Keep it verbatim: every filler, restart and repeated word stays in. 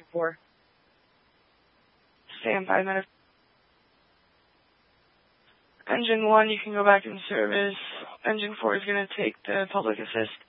four. Stand by, medic. Engine one, you can go back in service. Engine four is going to take the public assist.